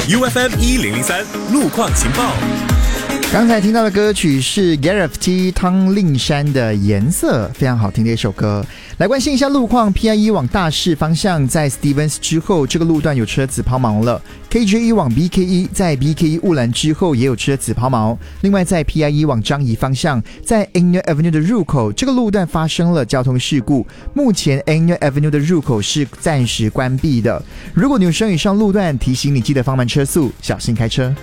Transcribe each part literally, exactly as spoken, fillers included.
U F M 一零零三路况情报。 刚才听到的歌曲是 Gareth T 汤令山的颜色，非常好听的一首歌。来关心一下路况 ，P I 一 往大市方向在 Stevens 之后，这个路段有车子抛锚了。K J 一 往 B K 一，在 B K 一 雾兰之后也有车子抛锚。另外在 P I 一 往张仪方向，在 Anglia Avenue 的入口，这个路段发生了交通事故，目前 Anglia Avenue 的入口是暂时关闭的。如果你有生以上路段，提醒你记得放慢车速，小心开车。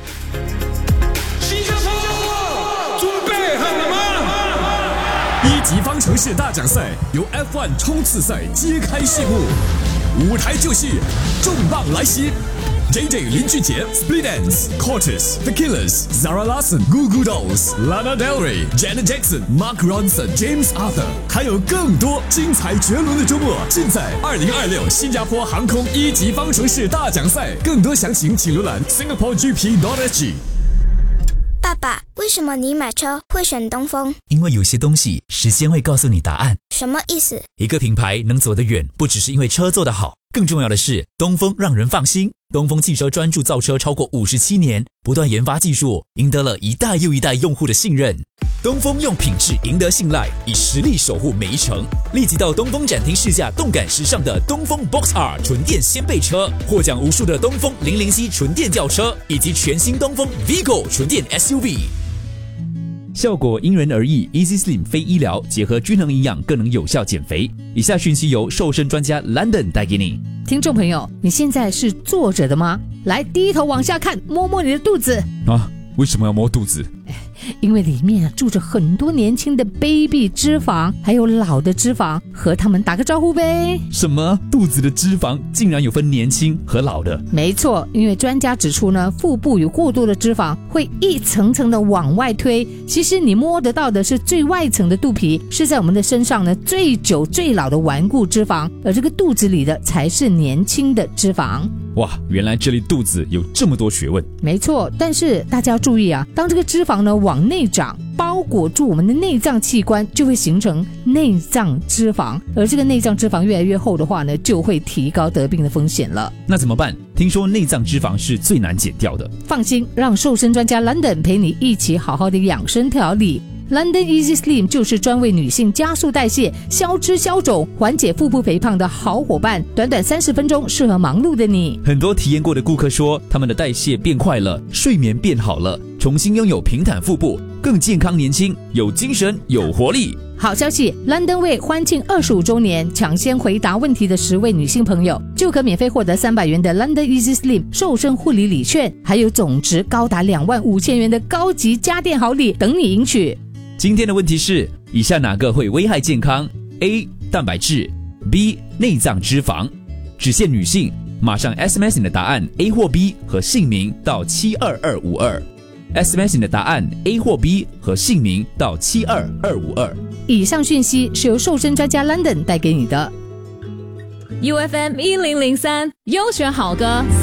一级方程式大奖赛由 F 一 冲刺赛揭开序幕，舞台就绪，重磅来袭 ！J J 林俊杰、Split Enz、Cortez、The Killers、Zara Larsson、Goo Goo Dolls、Lana Del Rey、Janet Jackson、Mark Ronson、James Arthur， 还有更多精彩绝伦的周末，尽在二零二六新加坡航空一级方程式大奖赛。更多详情请浏览 Singapore G P dot S G。 爸爸，为什么你买车会选东风？ 因为有些东西时间会告诉你答案。 什么意思？ 一个品牌能走得远，不只是因为车做得好，更重要的是东风让人放心。东风汽车专注造车超过五十七年，不断研发技术，赢得了一代又一代用户的信任。东风用品质赢得信赖，以实力守护每一程。立即到东风展厅试驾动感时尚的东风 Box R 纯电掀背车，获奖无数的东风零零七纯电轿车，以及全新东风 Vigo 纯电 S U V。效果因人而异 ，Easy Slim 非医疗，结合均衡营养，更能有效减肥。以下讯息由瘦身专家 London 带给你。 听众朋友，你现在是坐着的吗？来，低头往下看，摸摸你的肚子。 啊，为什么要摸肚子？ 因为里面住着很多年轻的 baby 脂肪，还有老的脂肪，和他们打个招呼呗。 什么？肚子的脂肪竟然有分年轻和老的？ 没错，因为专家指出呢，腹部有过多的脂肪会一层层的往外推。其实你摸得到的是最外层的肚皮，是在我们的身上呢最久最老的顽固脂肪，而这个肚子里的才是年轻的脂肪。 哇，原来这里肚子有这么多学问。 没错，但是大家要注意啊，当这个脂肪呢往内长，包裹住我们的内脏器官，就会形成内脏脂肪，而这个内脏脂肪越来越厚的话呢，就会提高得病的风险了。 那怎么办？听说内脏脂肪是最难减掉的。 放心，让瘦身专家 London 陪你一起好好的养生调理。London Easy Slim 就是专为女性加速代谢、消脂消肿、缓解腹部肥胖的好伙伴，短短三十分钟，适合忙碌的你。 很多体验过的顾客说，他们的代谢变快了，睡眠变好了，重新拥有平坦腹部，更健康年轻，有精神有活力。 好消息 ，London 为欢庆二十五周年，抢先回答问题的十位女性朋友，就可免费获得三百元的 London Easy Slim 瘦身护理礼券，还有总值高达两万五千元的高级家电好礼等你赢取。 今天的问题是：以下哪个会危害健康 ？A. 蛋白质 B. 内脏脂肪。只限女性，马上 S M S 你的答案 A 或 B 和姓名到七二二五二。S M S 你的答案 A 或 B 和姓名到七二二五二。 以上讯息是由瘦身专家 London 带给你的。 U F M 一零零三优选好歌。